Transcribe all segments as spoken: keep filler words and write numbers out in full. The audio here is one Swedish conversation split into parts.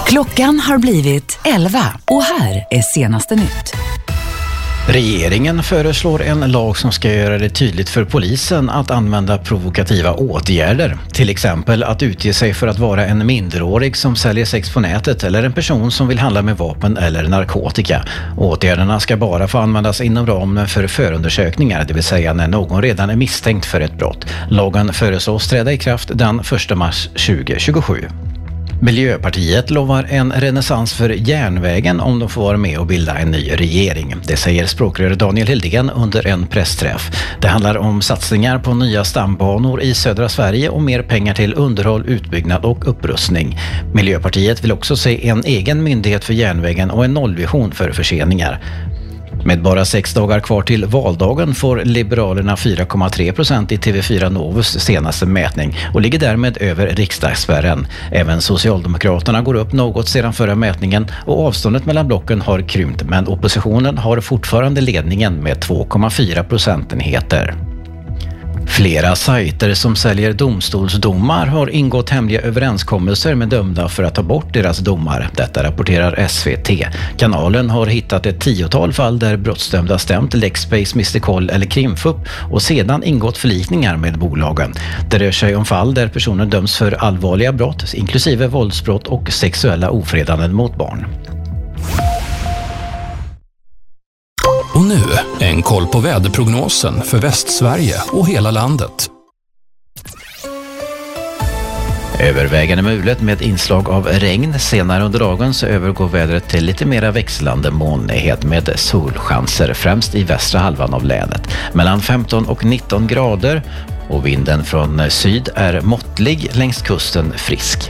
Klockan har blivit elva och här är senaste nytt. Regeringen föreslår en lag som ska göra det tydligt för polisen att använda provokativa åtgärder. Till exempel att utge sig för att vara en minderårig som säljer sex på nätet eller en person som vill handla med vapen eller narkotika. Åtgärderna ska bara få användas inom ramen för förundersökningar, det vill säga när någon redan är misstänkt för ett brott. Lagen föreslås träda i kraft den första mars tjugohundratjugosju. Miljöpartiet lovar en renässans för järnvägen om de får vara med och bilda en ny regering. Det säger språkrör Daniel Hildén under en pressträff. Det handlar om satsningar på nya stambanor i södra Sverige och mer pengar till underhåll, utbyggnad och upprustning. Miljöpartiet vill också se en egen myndighet för järnvägen och en nollvision för förseningar. Med bara sex dagar kvar till valdagen får Liberalerna fyra komma tre procent i T V fyra Novus senaste mätning och ligger därmed över riksdagsspärren. Även Socialdemokraterna går upp något sedan förra mätningen och avståndet mellan blocken har krympt, men oppositionen har fortfarande ledningen med två komma fyra procentenheter. Flera sajter som säljer domstolsdomar har ingått hemliga överenskommelser med dömda för att ta bort deras domar. Detta rapporterar S V T. Kanalen har hittat ett tiotal fall där brottsdömda stämt Lexbase, Mister Koll eller Krimfupp och sedan ingått förlikningar med bolagen. Det rör sig om fall där personer döms för allvarliga brott, inklusive våldsbrott och sexuella ofredanden mot barn. Och nu en koll på väderprognosen för Västsverige och hela landet. Övervägande mulet med inslag av regn. Senare under dagen så övergår vädret till lite mera växlande molnighet med solchanser främst i västra halvan av länet. Mellan femton och nitton grader och vinden från syd är måttlig, längs kusten frisk.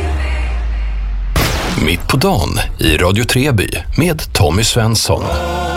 Mitt på dagen i Radio Treby med Tommy Svensson.